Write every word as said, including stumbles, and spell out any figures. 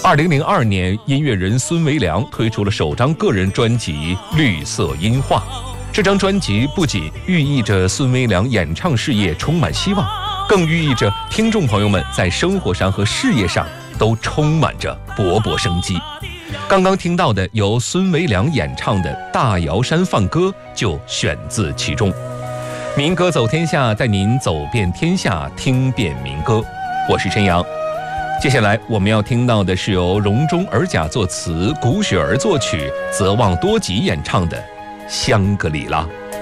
二零零二年，音乐人孙维良推出了首张个人专辑《绿色音画》。这张专辑不仅寓意着孙维良演唱事业充满希望，更寓意着听众朋友们在生活上和事业上都充满着勃勃生机。刚刚听到的由孙维良演唱的《大瑶山放歌》就选自其中。民歌走天下，带您走遍天下，听遍民歌。我是陈阳。接下来我们要听到的是由荣中尔甲作词，古雪儿作曲，泽望多吉演唱的《香格里拉》。